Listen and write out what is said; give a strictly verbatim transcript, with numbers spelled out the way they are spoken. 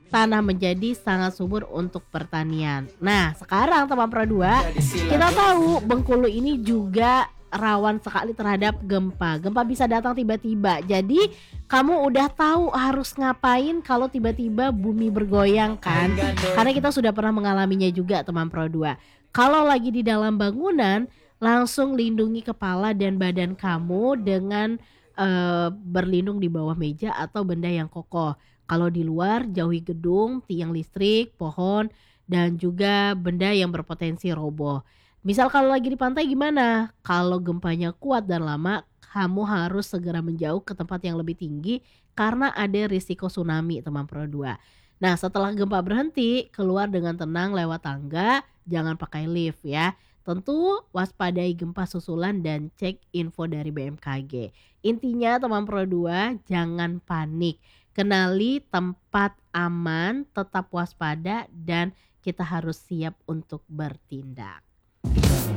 tanah menjadi sangat subur untuk pertanian. Nah, sekarang teman Pro dua, kita tahu Bengkulu ini juga rawan sekali terhadap gempa. Gempa bisa datang tiba-tiba. Jadi, kamu udah tahu harus ngapain kalau tiba-tiba bumi bergoyang kan? Karena kita sudah pernah mengalaminya juga teman Pro dua. Kalau lagi di dalam bangunan, langsung lindungi kepala dan badan kamu dengan eh, berlindung di bawah meja atau benda yang kokoh. Kalau di luar, jauhi gedung, tiang listrik, pohon, dan juga benda yang berpotensi roboh. Misal kalau lagi di pantai gimana? Kalau gempanya kuat dan lama, kamu harus segera menjauh ke tempat yang lebih tinggi karena ada risiko tsunami teman Pro dua. Nah, setelah gempa berhenti, keluar dengan tenang lewat tangga, jangan pakai lift ya. Tentu waspadai gempa susulan dan cek info dari B M K G. Intinya teman Pro dua, jangan panik. Kenali tempat aman, tetap waspada dan kita harus siap untuk bertindak.